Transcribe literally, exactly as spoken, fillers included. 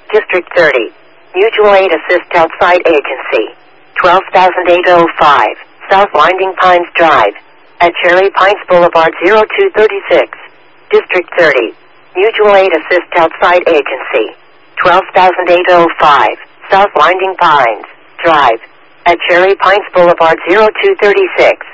District thirty. Mutual Aid Assist Outside Agency. twelve thousand eight hundred five. South Winding Pines Drive. At Cherry Pines Boulevard zero two three six. District thirty. Mutual Aid Assist Outside Agency. twelve thousand eight hundred five. South Winding Pines Drive. At Cherry Pines Boulevard zero two three six.